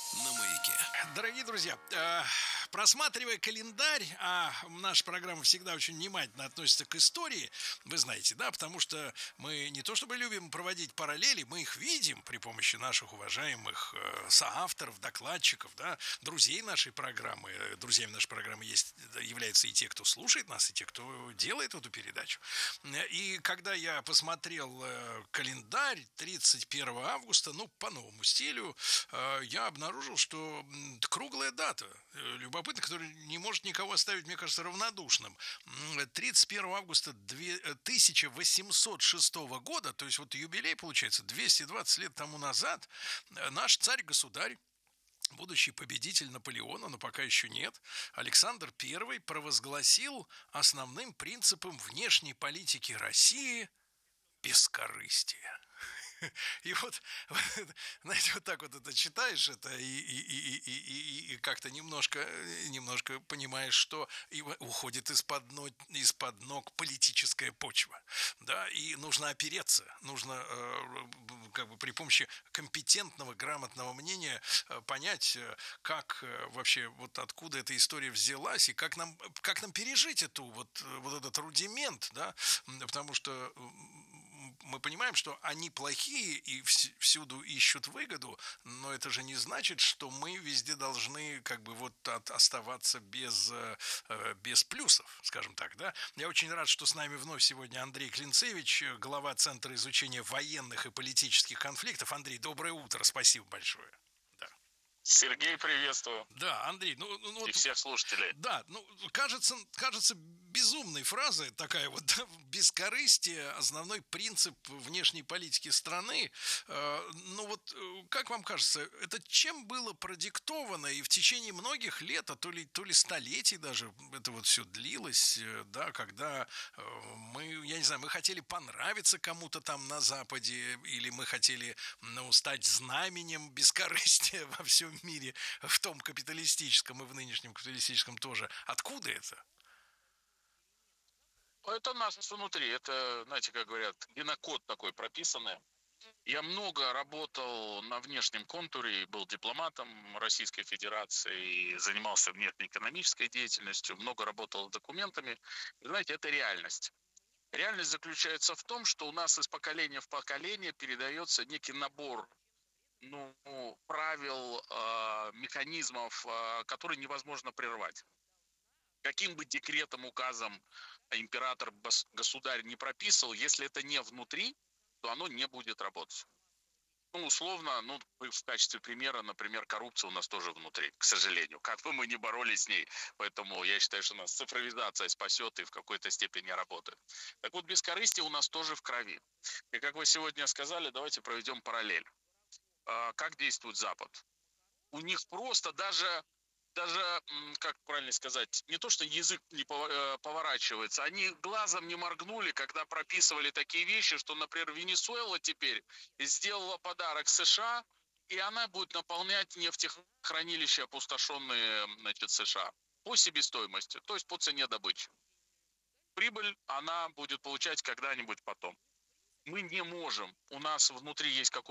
на Маяке. Дорогие друзья, просматривая календарь, а наша программа всегда очень внимательно относится к истории, вы знаете, да, потому что мы не то чтобы любим проводить параллели, мы их видим при помощи наших уважаемых соавторов, докладчиков, да, друзей нашей программы. Друзьями нашей программы являются и те, кто слушает нас, и те, кто делает эту передачу. И когда я посмотрел календарь 31 августа, ну, по новому стилю, я обнаружил, что круглая дата, любопытная, которая не может никого оставить, мне кажется, равнодушным. 31 августа 1806 года, то есть вот юбилей, получается, 220 лет тому назад, наш царь-государь, будущий победитель Наполеона, но пока еще нет, Александр I провозгласил основным принципом внешней политики России бескорыстие. И вот, знаете, вот так вот это читаешь это и как-то немножко понимаешь, что уходит из-под ног политическая почва, да, и нужно опереться, нужно как бы при помощи компетентного, грамотного мнения понять, как вообще вот откуда эта история взялась и как нам пережить вот этот рудимент, да, потому что мы понимаем, что они плохие и всюду ищут выгоду, но это же не значит, что мы везде должны как бы вот оставаться без плюсов, скажем так, да. Я очень рад, что с нами вновь сегодня Андрей Клинцевич, глава Центра изучения военных и политических конфликтов. Андрей, доброе утро, спасибо большое. Да. Сергей, приветствую. Да, Андрей, ну И вот, всех слушателей. да, ну, кажется безумной фразой такая вот, да, бескорыстие, основной принцип внешней политики страны. Ну вот, как вам кажется, это чем было продиктовано и в течение многих лет, а то ли столетий даже это вот все длилось, да, когда я не знаю, мы хотели понравиться кому-то там на Западе, или мы хотели, ну, стать знаменем бескорыстия во всем мире, в том капиталистическом и в нынешнем капиталистическом тоже. Откуда это? Это нас внутри. Это, знаете, как говорят, генокод такой прописанный. Я много работал на внешнем контуре, был дипломатом Российской Федерации, занимался внешнеэкономической деятельностью, много работал с документами. И, знаете, это реальность. Реальность заключается в том, что у нас из поколения в поколение передается некий набор, ну, правил, механизмов, которые невозможно прервать. Каким бы декретом, указом император, государь не прописывал, если это не внутри, то оно не будет работать. Ну, условно, ну, в качестве примера, например, коррупция у нас тоже внутри, к сожалению. Как бы мы ни боролись с ней, поэтому я считаю, что нас цифровизация спасет и в какой-то степени работает. Так вот, бескорыстие у нас тоже в крови. И как вы сегодня сказали, давайте проведем параллель. Как действует Запад? У них просто даже, как правильно сказать, не то, что язык не поворачивается, они глазом не моргнули, когда прописывали такие вещи, что, например, Венесуэла теперь сделала подарок США, и она будет наполнять нефтехранилища, опустошенные, значит, США по себестоимости, то есть по цене добычи. Прибыль она будет получать когда-нибудь потом. Мы не можем, у нас внутри есть какой